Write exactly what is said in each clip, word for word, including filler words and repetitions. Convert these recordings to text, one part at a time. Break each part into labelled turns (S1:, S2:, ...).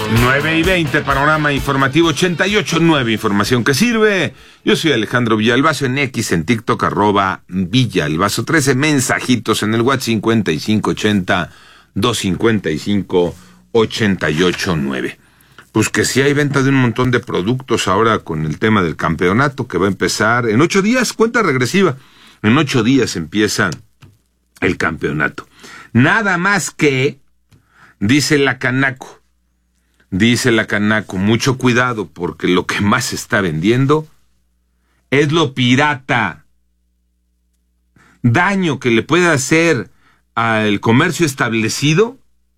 S1: nueve y veinte, panorama informativo ochenta y ocho punto nueve, información que sirve. Yo soy Alejandro Villalbazo, en X, en TikTok, arroba Villalbazo trece, mensajitos en el WhatsApp cincuenta y cinco ochenta, doscientos cincuenta y cinco, ochenta y ocho nueve. Pues que sí hay venta de un montón de productos ahora con el tema del campeonato que va a empezar en ocho días, cuenta regresiva. En ocho días empieza el campeonato. Nada más que, dice la Canaco, Dice la Canaco, mucho cuidado porque lo que más se está vendiendo es lo pirata. Daño que le puede hacer al comercio establecido,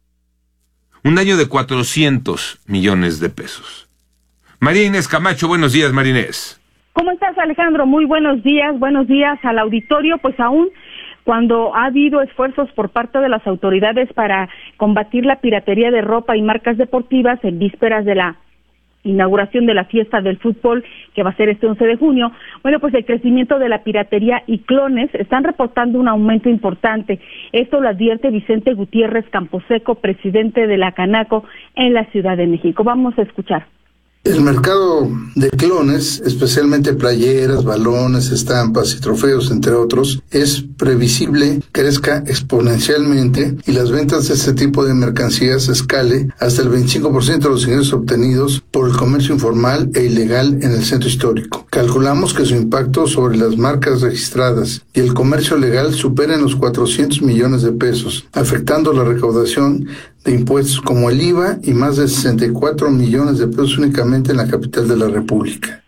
S1: un daño de cuatrocientos millones de pesos. María Inés Camacho, buenos días, María Inés.
S2: ¿Cómo estás, Alejandro? Muy buenos días, buenos días al auditorio. Pues aún cuando ha habido esfuerzos por parte de las autoridades para combatir la piratería de ropa y marcas deportivas en vísperas de la inauguración de la fiesta del fútbol, que va a ser este once de junio, bueno, pues el crecimiento de la piratería y clones están reportando un aumento importante. Esto lo advierte Vicente Gutiérrez Camposeco, presidente de la Canaco en la Ciudad de México. Vamos a escuchar.
S3: El mercado de clones, especialmente playeras, balones, estampas y trofeos, entre otros, es previsible crezca exponencialmente y las ventas de este tipo de mercancías escale hasta el veinticinco por ciento de los ingresos obtenidos por el comercio informal e ilegal en el centro histórico. Calculamos que su impacto sobre las marcas registradas y el comercio legal superen los cuatrocientos millones de pesos, afectando la recaudación de impuestos como el I V A y más de sesenta y cuatro millones de pesos únicamente en la capital de la República.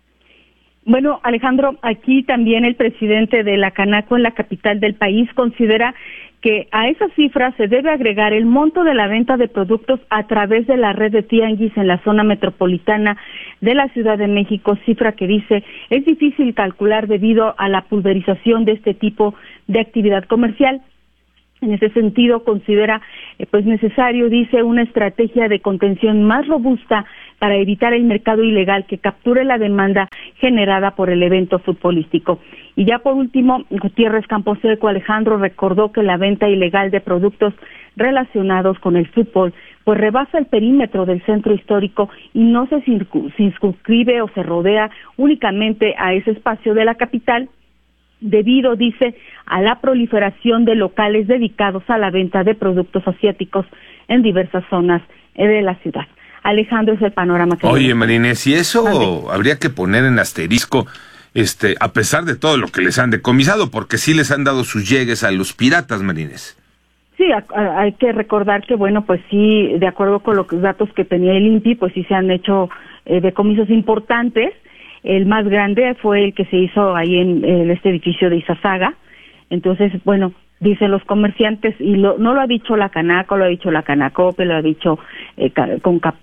S2: Bueno, Alejandro, aquí también el presidente de la Canaco en la capital del país considera que a esas cifras se debe agregar el monto de la venta de productos a través de la red de tianguis en la zona metropolitana de la Ciudad de México, cifra que dice es difícil calcular debido a la pulverización de este tipo de actividad comercial. En ese sentido, considera eh, pues necesario, dice, una estrategia de contención más robusta para evitar el mercado ilegal que capture la demanda generada por el evento futbolístico. Y ya por último, Gutiérrez Camposeco, Alejandro, recordó que la venta ilegal de productos relacionados con el fútbol pues rebasa el perímetro del centro histórico y no se circunscribe o se rodea únicamente a ese espacio de la capital, debido, dice, a la proliferación de locales dedicados a la venta de productos asiáticos en diversas zonas de la ciudad. Alejandro, es el panorama que...
S1: Oye, Marinés, y eso Ande. habría que poner en asterisco, este, a pesar de todo lo que les han decomisado, porque sí les han dado sus llegues a los piratas, Marinés.
S2: Sí, a, a, hay que recordar que, bueno, pues sí, de acuerdo con los datos que tenía el I N P I, pues sí se han hecho eh, decomisos importantes. El más grande fue el que se hizo ahí en, en este edificio de Izazaga. Entonces, bueno, dicen los comerciantes, y lo, no lo ha dicho la Canaco, lo ha dicho la Canacope, lo ha dicho eh, con, eh,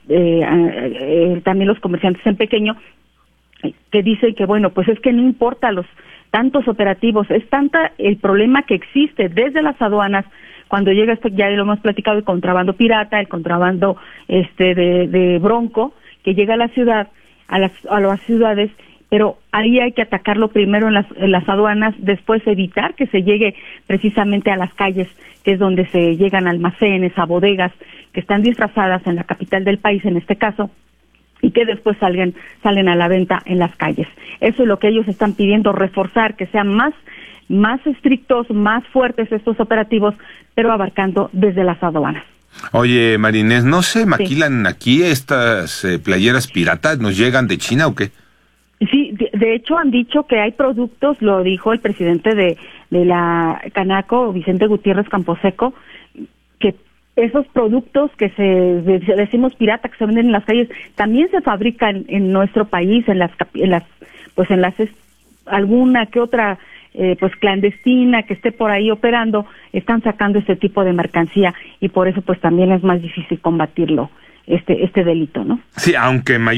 S2: eh, también los comerciantes en pequeño, que dicen que, bueno, pues es que no importa los tantos operativos, es tanta el problema que existe desde las aduanas cuando llega esto, ya lo hemos platicado, el contrabando pirata, el contrabando este de, de bronco, que llega a la ciudad, a las, a las ciudades, pero ahí hay que atacarlo primero en las, en las aduanas, después evitar que se llegue precisamente a las calles, que es donde se llegan almacenes, a bodegas, que están disfrazadas en la capital del país, en este caso, y que después salgan, salen a la venta en las calles. Eso es lo que ellos están pidiendo, reforzar, que sean más, más estrictos, más fuertes estos operativos, pero abarcando desde las aduanas.
S1: Oye, Marinés, ¿no se maquilan sí. aquí estas eh, playeras piratas? ¿Nos llegan de China o qué?
S2: Sí, de, de hecho han dicho que hay productos, lo dijo el presidente de, de la Canaco, Vicente Gutiérrez Camposeco, que esos productos que se de, decimos pirata, que se venden en las calles, también se fabrican en nuestro país, en las, en las pues en las alguna que otra Eh, pues clandestina que esté por ahí operando, están sacando este tipo de mercancía y por eso pues también es más difícil combatirlo, este este delito, ¿no?
S1: Sí, aunque